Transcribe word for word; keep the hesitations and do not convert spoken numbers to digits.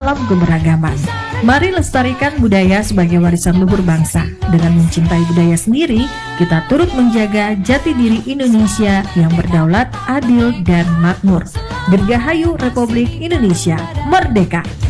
dalam keberagaman. Mari lestarikan budaya sebagai warisan luhur bangsa. Dengan mencintai budaya sendiri, kita turut menjaga jati diri Indonesia yang berdaulat, adil, dan makmur. Dirgahayu Republik Indonesia Merdeka!